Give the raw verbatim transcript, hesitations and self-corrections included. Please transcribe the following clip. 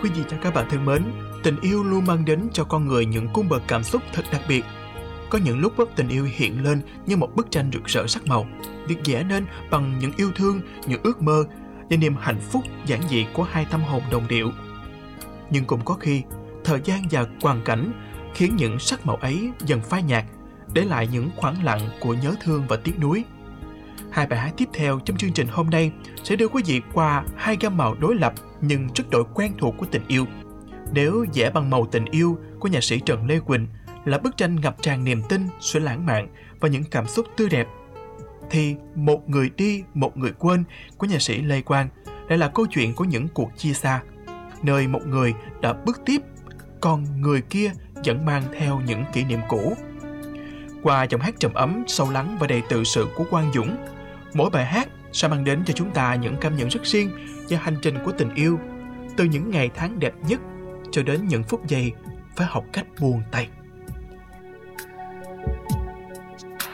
Quý vị và các bạn thân mến, tình yêu luôn mang đến cho con người những cung bậc cảm xúc thật đặc biệt. Có những lúc tình yêu hiện lên như một bức tranh rực rỡ sắc màu, được vẽ nên bằng những yêu thương, những ước mơ và niềm hạnh phúc giản dị của hai tâm hồn đồng điệu. Nhưng cũng có khi, thời gian và hoàn cảnh khiến những sắc màu ấy dần phai nhạt, để lại những khoảng lặng của nhớ thương và tiếc nuối. Hai bài hát tiếp theo trong chương trình hôm nay sẽ đưa quý vị qua hai gam màu đối lập nhưng rất đổi quen thuộc của tình yêu. Nếu vẽ bằng màu tình yêu của nhạc sĩ Trần Lê Quỳnh là bức tranh ngập tràn niềm tin, sự lãng mạn và những cảm xúc tươi đẹp, thì Một người đi, một người quên của nhạc sĩ Lê Quang lại là câu chuyện của những cuộc chia xa, nơi một người đã bước tiếp, còn người kia vẫn mang theo những kỷ niệm cũ. Qua giọng hát trầm ấm, sâu lắng và đầy tự sự của Quang Dũng, mỗi bài hát sẽ mang đến cho chúng ta những cảm nhận rất riêng về hành trình của tình yêu, từ những ngày tháng đẹp nhất cho đến những phút giây phải học cách buông tay.